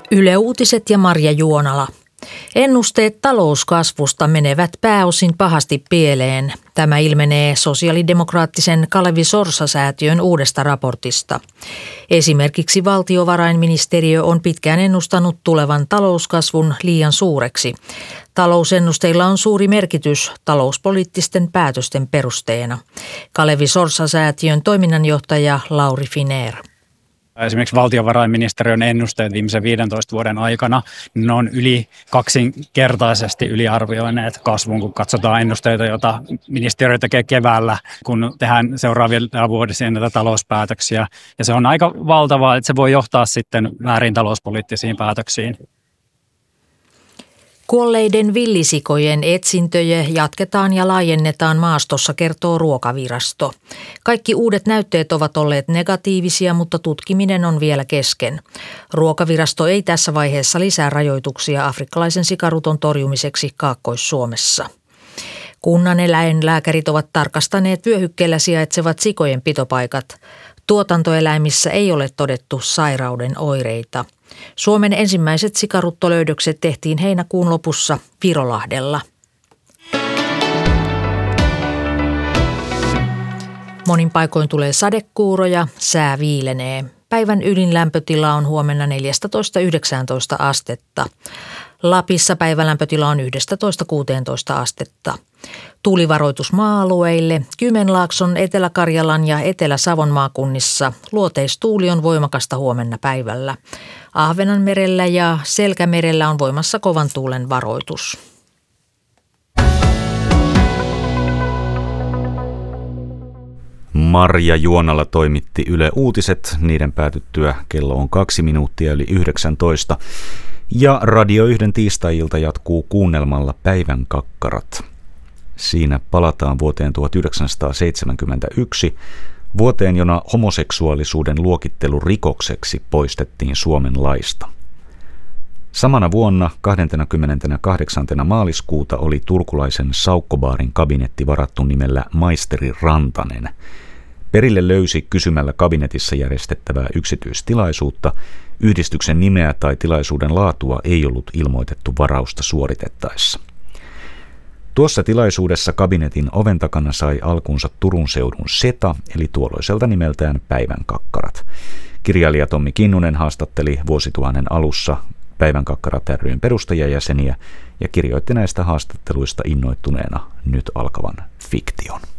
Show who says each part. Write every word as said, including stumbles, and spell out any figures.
Speaker 1: Yle Uutiset ja Marja Juonala. Ennusteet talouskasvusta menevät pääosin pahasti pieleen. Tämä ilmenee sosiaalidemokraattisen Kalevi Sorsa-säätiön uudesta raportista. Esimerkiksi valtiovarainministeriö on pitkään ennustanut tulevan talouskasvun liian suureksi. Talousennusteilla on suuri merkitys talouspoliittisten päätösten perusteena. Kalevi Sorsa-säätiön toiminnanjohtaja Lauri Finér.
Speaker 2: Esimerkiksi valtiovarainministeriön ennusteet viimeisen viidentoista vuoden aikana, ne on yli kaksinkertaisesti yliarvioineet kasvun, kun katsotaan ennusteita, joita ministeriö tekee keväällä, kun tehdään seuraavia vuodisia näitä talouspäätöksiä. Ja se on aika valtavaa, että se voi johtaa sitten väärin talouspoliittisiin päätöksiin.
Speaker 1: Kuolleiden villisikojen etsintöjä jatketaan ja laajennetaan maastossa, kertoo Ruokavirasto. Kaikki uudet näytteet ovat olleet negatiivisia, mutta tutkiminen on vielä kesken. Ruokavirasto ei tässä vaiheessa lisää rajoituksia afrikkalaisen sikaruton torjumiseksi Kaakkois-Suomessa. Kunnan eläinlääkärit ovat tarkastaneet vyöhykkeellä sijaitsevat sikojen pitopaikat. Tuotantoeläimissä ei ole todettu sairauden oireita. Suomen ensimmäiset sikaruttolöydökset tehtiin heinäkuun lopussa Virolahdella. Monin paikoin tulee sadekuuroja, sää viilenee. Päivän ylin lämpötila on huomenna neljätoista yhdeksäntoista astetta. Lapissa päivälämpötila on yksitoista kuusitoista astetta. Tuulivaroitus maa-alueille. Kymenlaakson, Etelä-Karjalan ja Etelä-Savon maakunnissa luoteistuuli on voimakasta huomenna päivällä. Ahvenanmerellä ja Selkämerellä on voimassa kovan tuulen varoitus.
Speaker 3: Marja Juonala toimitti Yle Uutiset. Niiden päätyttyä kello on kaksi minuuttia yli yhdeksäntoista. Ja Radio yhden tiistai-ilta jatkuu kuunnelmalla Päivän kakkarat. Siinä palataan vuoteen tuhatyhdeksänsataaseitsemänkymmentäyksi, vuoteen, jona homoseksuaalisuuden luokittelu rikokseksi poistettiin Suomen laista. Samana vuonna kahdeskymmeneskahdeksas maaliskuuta oli turkulaisen Saukkobaarin kabinetti varattu nimellä Maisteri Rantanen. Perille löysi kysymällä kabinetissa järjestettävää yksityistilaisuutta. Yhdistyksen nimeä tai tilaisuuden laatua ei ollut ilmoitettu varausta suoritettaessa. Tuossa tilaisuudessa kabinetin oven takana sai alkunsa Turun seudun SETA, eli tuolloiselta nimeltään Päivän kakkarat. Kirjailija Tommi Kinnunen haastatteli vuosituhannen alussa Päivän kakkarat ry:n perustajajäseniä ja kirjoitti näistä haastatteluista innoittuneena nyt alkavan fiktion.